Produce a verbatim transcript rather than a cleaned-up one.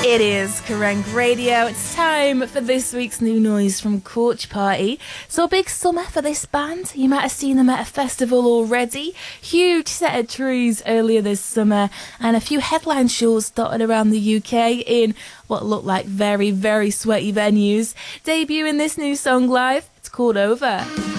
It is Kerrang Radio. It's time for this week's new noise from Coach Party. So a big summer for this band. You might have seen them at a festival already. Huge set of trees earlier this summer and a few headline shows dotted around the U K in what looked like very, very sweaty venues. Debuting this new song live, it's called Over.